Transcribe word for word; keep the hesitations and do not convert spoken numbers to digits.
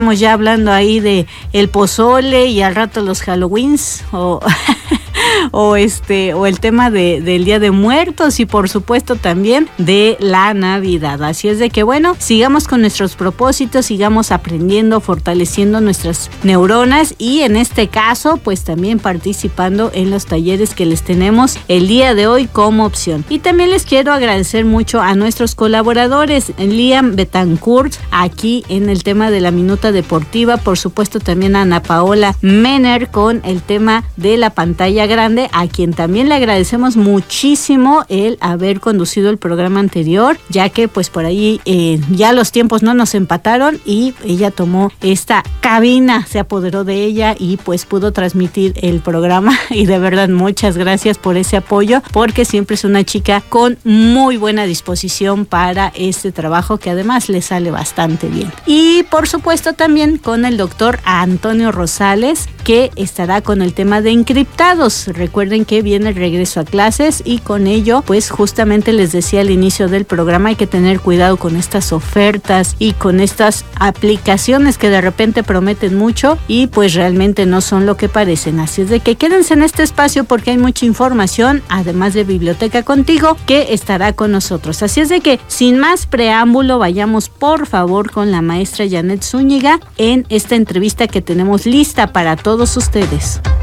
Estamos ya hablando ahí de el pozole y al rato los Halloweens o, o este o el tema de, del Día de Muertos y por supuesto también de la Navidad. Así es de que bueno, sigamos con nuestros propósitos, sigamos aprendiendo, fortaleciendo nuestras neuronas y en este caso pues también participando en los talleres que les tenemos el día de hoy como opción. Y también les quiero agradecer mucho a nuestros colaboradores, Liam Betancourt, aquí en el tema de la Minuta Deportiva, por supuesto también a Ana Paola Mener con el tema de la pantalla grande, a quien también le agradecemos muchísimo el haber conducido el programa anterior, ya que pues por ahí eh, ya los tiempos no nos empataron y ella tomó esta cabina, se apoderó de ella y pues pudo transmitir el programa y de verdad muchas gracias por ese apoyo, porque siempre es una chica con muy buena disposición para este trabajo que además le sale bastante bien. Y por supuesto también con el doctor Antonio Rosales, que estará con el tema de encriptados. Recuerden que viene el regreso a clases y con ello pues justamente les decía al inicio del programa, hay que tener cuidado con estas ofertas y con estas aplicaciones que de repente prometen mucho y pues realmente no son lo que parecen. Así es de que quédense en este espacio porque hay mucha información, además de Biblioteca Contigo, que estará con nosotros. Así es de que sin más preámbulo, vayamos por favor con la maestra Janet Zúñiga en esta entrevista que tenemos lista para todos ustedes.